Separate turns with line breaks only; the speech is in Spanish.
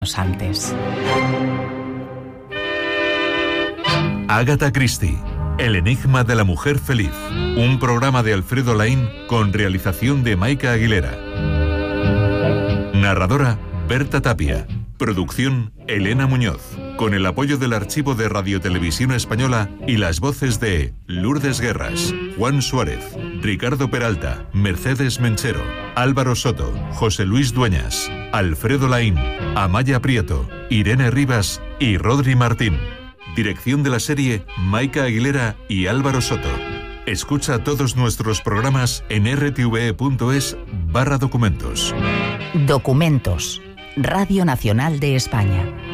antes.
Agatha Christie, El enigma de la mujer feliz. Un programa de Alfredo Laín con realización de Maika Aguilera. Narradora, Berta Tapia. Producción, Elena Muñoz. Con el apoyo del Archivo de Radiotelevisión Española y las voces de Lourdes Guerras, Juan Suárez, Ricardo Peralta, Mercedes Menchero, Álvaro Soto, José Luis Dueñas, Alfredo Laín, Amaya Prieto, Irene Rivas y Rodri Martín. Dirección de la serie, Maika Aguilera y Álvaro Soto. Escucha todos nuestros programas en rtve.es/documentos.
Documentos. Radio Nacional de España.